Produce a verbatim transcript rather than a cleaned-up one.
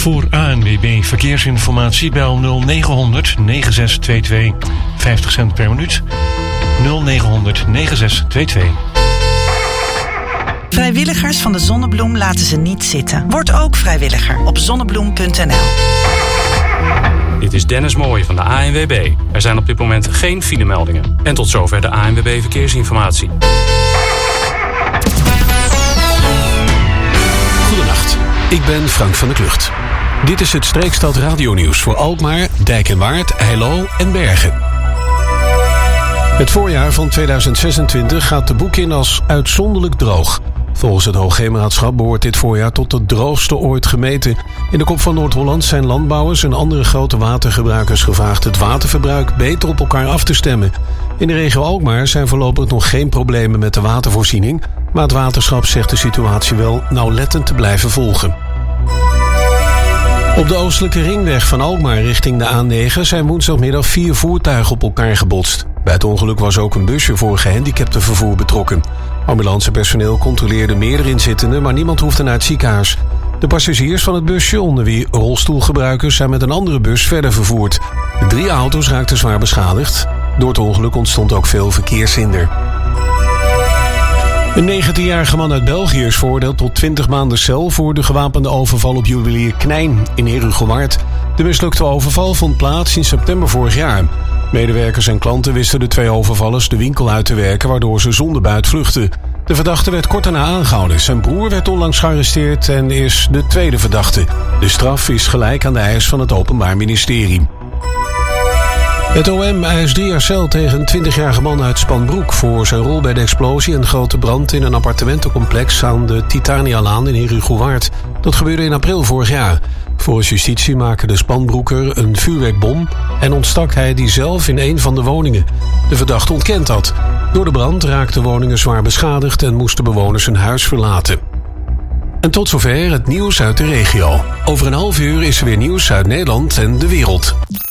Voor A N W B Verkeersinformatie bel nul negen negen zes twee twee vijftig cent per minuut. nul negen negen zes twee twee. Vrijwilligers van de Zonnebloem laten ze niet zitten. Word ook vrijwilliger op zonnebloem punt n l. Dit is Dennis Mooij van de A N W B. Er zijn op dit moment geen filemeldingen. En tot zover de A N W B Verkeersinformatie. Goedenacht, ik ben Frank van der Klucht. Dit is het Streekstad Radionieuws voor Alkmaar, Dijk en Waard, Heilo en Bergen. Het voorjaar van tweeduizend zesentwintig gaat de boek in als uitzonderlijk droog. Volgens het Hoogheemraadschap behoort dit voorjaar tot de droogste ooit gemeten. In de Kop van Noord-Holland zijn landbouwers en andere grote watergebruikers gevraagd het waterverbruik beter op elkaar af te stemmen. In de regio Alkmaar zijn voorlopig nog geen problemen met de watervoorziening, maar het waterschap zegt de situatie wel nauwlettend te blijven volgen. Op de oostelijke ringweg van Alkmaar richting de A negen zijn woensdagmiddag vier voertuigen op elkaar gebotst. Bij het ongeluk was ook een busje voor gehandicaptenvervoer betrokken. Ambulancepersoneel controleerde meerdere inzittenden, maar niemand hoefde naar het ziekenhuis. De passagiers van het busje, onder wie rolstoelgebruikers, zijn met een andere bus verder vervoerd. De drie auto's raakten zwaar beschadigd. Door het ongeluk ontstond ook veel verkeershinder. Een negentienjarige man uit België is veroordeeld tot twintig maanden cel voor de gewapende overval op juwelier Knijn in Herugewaard. De mislukte overval vond plaats in september vorig jaar. Medewerkers en klanten wisten de twee overvallers de winkel uit te werken, waardoor ze zonder buit vluchtten. De verdachte werd kort daarna aangehouden. Zijn broer werd onlangs gearresteerd en is de tweede verdachte. De straf is gelijk aan de eis van het Openbaar Ministerie. Het O M eist drie jaar cel tegen een twintigjarige man uit Spanbroek voor zijn rol bij de explosie en grote brand in een appartementencomplex aan de Titanialaan in Herugewaard. Dat gebeurde in april vorig jaar. Volgens justitie maakte de Spanbroeker een vuurwerkbom en ontstak hij die zelf in een van de woningen. De verdachte ontkent dat. Door de brand raakten woningen zwaar beschadigd en moesten bewoners hun huis verlaten. En tot zover het nieuws uit de regio. Over een half uur is er weer nieuws uit Nederland en de wereld.